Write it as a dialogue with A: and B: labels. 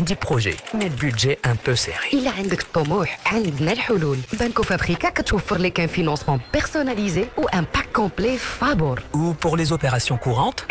A: عندي بروجي مي البودجي ان بو سيري.
B: إلا عندك الطموح عندنا الحلول. بنكو فابريكا كتوفر لك ان فينونسمون بيرسوناليزي و ان باك كومبلي فابور.
A: Ou pour les opérations courantes